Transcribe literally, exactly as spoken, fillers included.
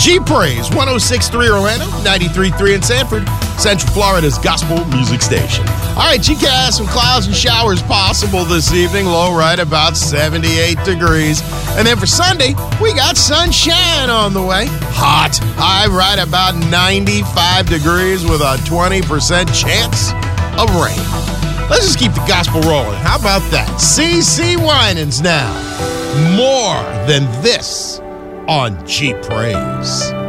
G Praise, one oh six point three Orlando, ninety-three point three in Sanford, Central Florida's gospel music station. All right, G K has some clouds and showers possible this evening, low right about seventy-eight degrees. And then for Sunday, we got sunshine on the way. Hot, high right about ninety-five degrees with a twenty percent chance of rain. Let's just keep the gospel rolling. How about that? C C Winans now. More than this on G Praise.